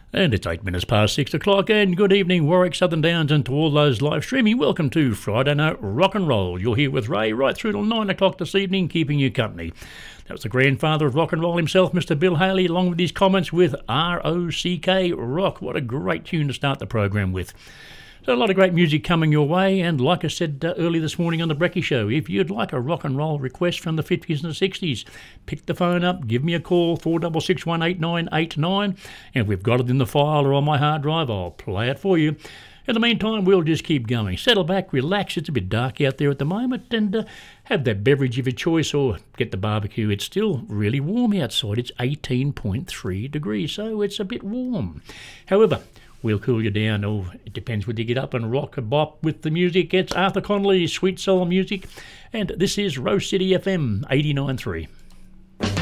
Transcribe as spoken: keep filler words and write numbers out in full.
And it's eight minutes past six o'clock, and good evening, Warwick, Southern Downs, and to all those live streaming, welcome to Friday Night Rock and Roll. You're here with Ray right through till nine o'clock this evening, keeping you company. That was the grandfather of rock and roll himself, Mister Bill Haley, along with his comments with R O C K Rock. What a great tune to start the program with. So a lot of great music coming your way, and like I said uh, early this morning on the Brecky Show, if you'd like a rock and roll request from the fifties and the sixties, pick the phone up, give me a call, four six six, one eight nine eight nine, and if we've got it in the file or on my hard drive, I'll play it for you. In the meantime, we'll just keep going. Settle back, relax, it's a bit dark out there at the moment, and uh, have that beverage of your choice or get the barbecue. It's still really warm outside. It's eighteen point three degrees, so it's a bit warm. However, we'll cool you down. Oh, it depends whether you get up and rock a bop with the music. It's Arthur Connolly, Sweet Soul Music, and this is Rose City F M eighty-nine point three.